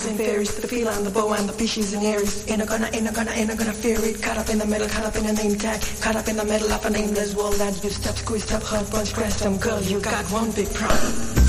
and fairies, the feline, the boa, and the Pisces and Aries. Ain't gonna fear it. Caught up in the middle, caught up in a name tag, caught up in the middle of a nameless world that you step, squeeze, step, hug, punch, crash them, girl. You got one big problem.